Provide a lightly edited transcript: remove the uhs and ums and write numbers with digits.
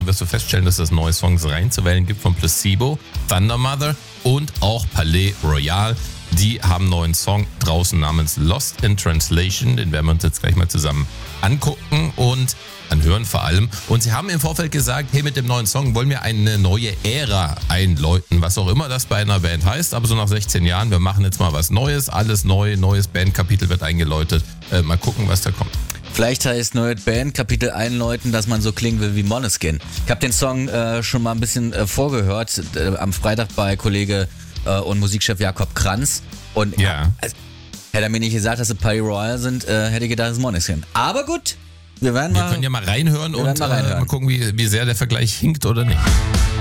wirst du feststellen, dass es neue Songs reinzuwählen gibt von Placebo, Thunder Mother und auch Palais Royal. Die haben einen neuen Song draußen namens Lost in Translation. Den werden wir uns jetzt gleich mal zusammen angucken und anhören vor allem. Und sie haben im Vorfeld gesagt, hey, mit dem neuen Song wollen wir eine neue Ära einläuten. Was auch immer das bei einer Band heißt, aber so nach 16 Jahren, wir machen jetzt mal was Neues, alles neu, neues Bandkapitel wird eingeläutet. Mal gucken, was da kommt. Vielleicht heißt neue Bandkapitel einläuten, dass man so klingen will wie Måneskin. Ich habe den Song schon mal ein bisschen vorgehört, am Freitag bei Kollege und Musikchef Jakob Kranz. Und ja. Hätte er mir nicht gesagt, dass sie Palais Royal sind, hätte ich gedacht, das ist Måneskin. Aber gut, wir können ja mal reinhören und mal gucken, wie sehr der Vergleich hinkt oder nicht.